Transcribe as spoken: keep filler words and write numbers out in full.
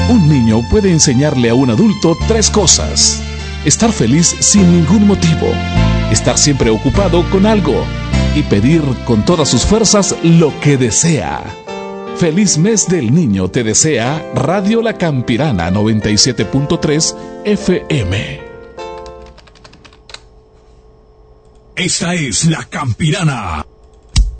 Un niño puede enseñarle a un adulto tres cosas: estar feliz sin ningún motivo, estar siempre ocupado con algo y pedir con todas sus fuerzas lo que desea. Feliz mes del niño te desea Radio La Campirana noventa y siete punto tres F M. Esta es La Campirana.